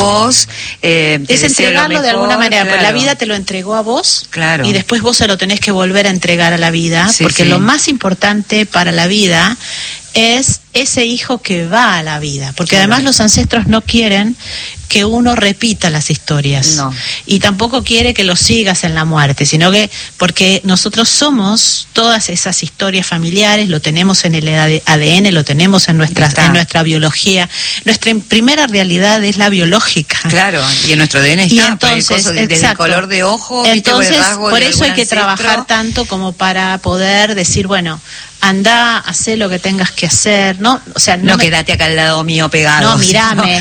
vos. Es entregarlo de alguna manera, claro. porque la vida te lo entregó a vos, Claro. y después vos se lo tenés que volver a entregar a la vida, Sí, porque sí. lo más importante para la vida es ese hijo que va a la vida, porque Claro. además los ancestros no quieren que uno repita las historias, No. y tampoco quiere que lo sigas en la muerte, sino que porque nosotros somos todas esas historias familiares, lo tenemos en el ADN, lo tenemos en nuestra biología. Nuestra primera realidad es la biológica. Claro, y en nuestro ADN está, Y entonces, pues, el coso desde el exacto. color de ojo, ¿viste? O el Entonces, rasgo por de eso hay algún que ancestro. trabajar tanto como para poder decir, bueno, andá, hacé lo que tengas que hacer, ¿no? O sea, No quedate acá al lado mío pegado. No, mirame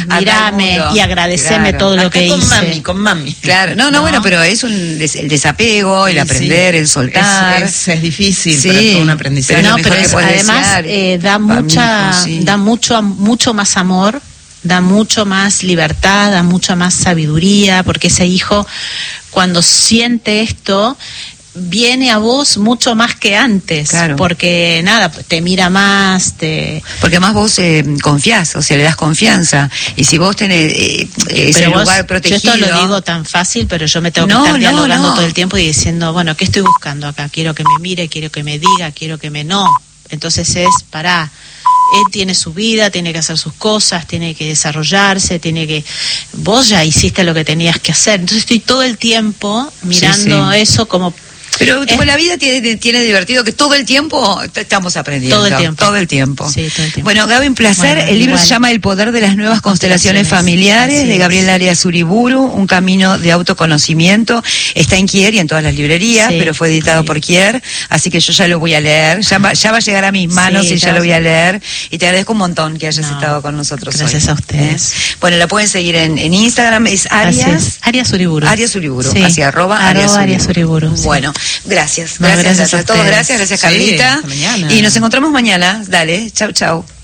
y agradeceme todo lo que hice. Con mami. Claro, no, bueno, pero es el desapego, el Sí, aprender, el soltar. Es difícil, Sí, pero es todo un aprendizaje. pero No, lo pero mejor que es, puedes además desear. da Para mucha, mí, sí. da mucho más amor, da mucho más libertad, da mucha más sabiduría, porque ese hijo cuando siente esto viene a vos mucho más que antes, Claro. porque nada, te mira más, Porque más vos confiás, o sea, le das confianza. Y si vos tenés ese Pero vos, lugar protegido... yo esto lo digo tan fácil, pero yo me tengo que No, estar no, dialogando no. todo el tiempo y diciendo, bueno, ¿qué estoy buscando acá? Quiero que me mire, quiero que me diga, quiero que me... No, entonces pará. Él tiene su vida, tiene que hacer sus cosas, tiene que desarrollarse, vos ya hiciste lo que tenías que hacer. Entonces estoy todo el tiempo mirando Sí. eso como... Pero la vida tiene divertido que todo el tiempo estamos aprendiendo. Todo el tiempo. Todo el tiempo. Sí, todo el tiempo. Bueno, Gaby, un placer. Bueno, el libro igual. se llama El poder de las nuevas constelaciones familiares, Así de es. Gabriel Arias Uriburu, un camino de autoconocimiento. Está en Kier y en todas las librerías, Sí, pero fue editado sí. por Kier, así que yo ya lo voy a leer. Ya va a llegar a mis manos Sí, y ya ya lo vas voy a- a leer. Y te agradezco un montón que hayas No, estado con nosotros gracias hoy. a ustedes. Bueno, la pueden seguir en Instagram, es Así Arias. es. Arias Uriburu. Arias Uriburu, Sí. así @Arias Arias Uriburu, sí. Bueno, gracias. No, gracias a todos, ustedes. gracias Sí, Carlita. hasta mañana. Y nos encontramos mañana. Dale, chau, chau.